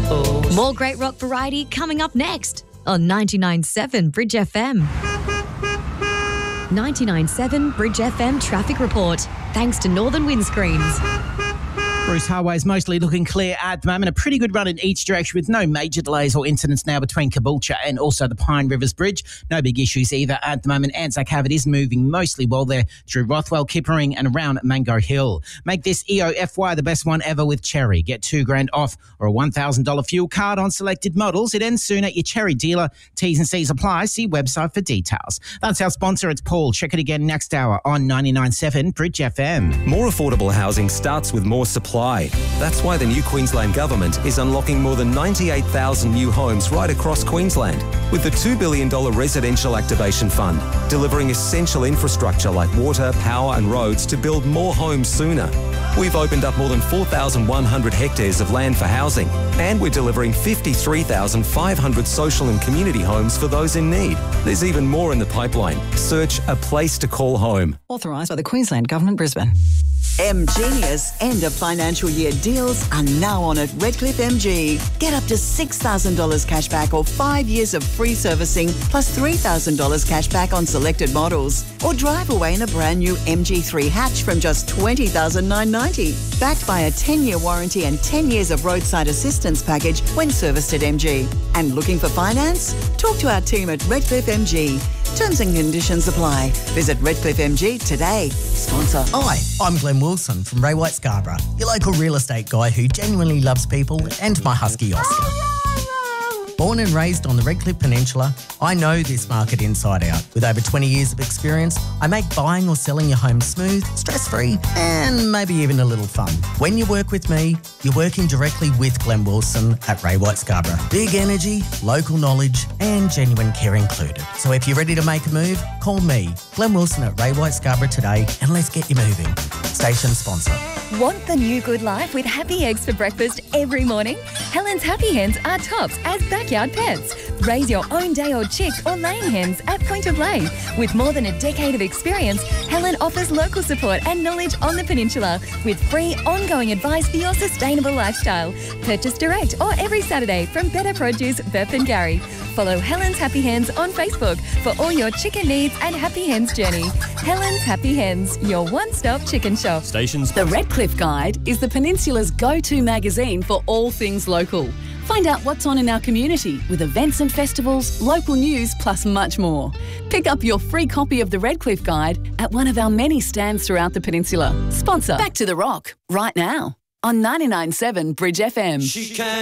More great rock variety coming up next on 99.7 Bridge FM. 99.7 Bridge FM traffic report, thanks to Northern Windscreens. Bruce Highway's mostly looking clear at the moment. A pretty good run in each direction with no major delays or incidents now between Caboolture and also the Pine Rivers Bridge. No big issues either at the moment. Anzac Havert is moving mostly well there through Rothwell, Kippering and around Mango Hill. Make this EOFY the best one ever with Cherry. Get $2,000 off or a $1,000 fuel card on selected models. It ends soon at your Cherry dealer. T's and C's apply. See website for details. That's our sponsor. It's Paul. Check it again next hour on 99.7 Bridge FM. More affordable housing starts with more supply. That's why the new Queensland Government is unlocking more than 98,000 new homes right across Queensland with the $2 billion Residential Activation Fund, delivering essential infrastructure like water, power and roads to build more homes sooner. We've opened up more than 4,100 hectares of land for housing, and we're delivering 53,500 social and community homes for those in need. There's even more in the pipeline. Search A Place to Call Home. Authorised by the Queensland Government, Brisbane. MGenius end of financial year deals are now on at Redcliffe MG. Get up to $6,000 cash back or 5 years of free servicing plus $3,000 cash back on selected models. Or drive away in a brand new MG3 hatch from just $20,990. Backed by a 10-year warranty and 10 years of roadside assistance package when serviced at MG. And looking for finance? Talk to our team at Redcliffe MG. Terms and conditions apply. Visit Redcliffe MG today. Sponsor. Hi, I'm Glenn Wilson from Ray White Scarborough, your local real estate guy who genuinely loves people, and my husky Oscar. Born and raised on the Redcliffe Peninsula, I know this market inside out. With over 20 years of experience, I make buying or selling your home smooth, stress-free, and maybe even a little fun. When you work with me, you're working directly with Glenn Wilson at Ray White Scarborough. Big energy, local knowledge, and genuine care included. So if you're ready to make a move, call me, Glenn Wilson at Ray White Scarborough today, and let's get you moving. Station sponsor. Want the new good life with happy eggs for breakfast every morning? Helen's Happy Hens are tops as backyard pets. Raise your own day-old chicks or laying hens at point of lay. With more than a decade of experience, Helen offers local support and knowledge on the peninsula with free ongoing advice for your sustainable lifestyle. Purchase direct or every Saturday from Better Produce, Burpengary. Follow Helen's Happy Hens on Facebook for all your chicken needs and Happy Hens journey. Helen's Happy Hens, your one-stop chicken shop. Stations. The Redcliffe Guide is the Peninsula's go-to magazine for all things local. Find out what's on in our community with events and festivals, local news, plus much more. Pick up your free copy of the Redcliffe Guide at one of our many stands throughout the peninsula. Sponsor Back to the Rock right now on 99.7 Bridge FM.